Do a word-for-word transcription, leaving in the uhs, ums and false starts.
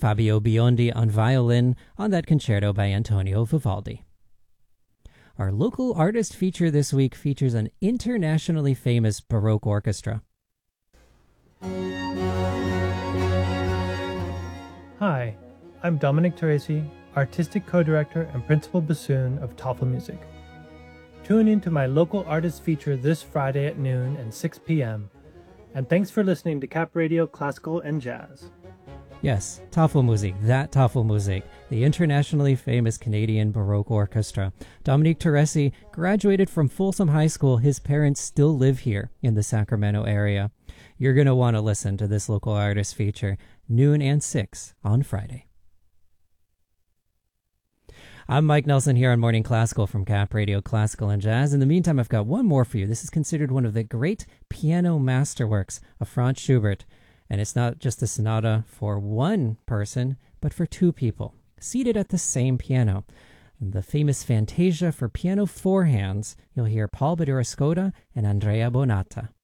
Fabio Biondi on violin on that concerto by Antonio Vivaldi. Our local artist feature this week features an internationally famous Baroque orchestra. Hi, I'm Dominic Teresi, Artistic Co-Director and Principal Bassoon of Toffel Music. Tune in to my local artist feature this Friday at noon and six p.m. And thanks for listening to Cap Radio Classical and Jazz. Yes, Tafelmusik, that Tafelmusik, the internationally famous Canadian Baroque orchestra. Dominique Teresi graduated from Folsom High School. His parents still live here in the Sacramento area. You're going to want to listen to this local artist feature, noon and six on Friday. I'm Mike Nelson here on Morning Classical from Cap Radio Classical and Jazz. In the meantime, I've got one more for you. This is considered one of the great piano masterworks of Franz Schubert. And it's not just a sonata for one person, but for two people, seated at the same piano. The famous Fantasia for piano four hands, you'll hear Paul Badura Skoda and Andrea Bonatta.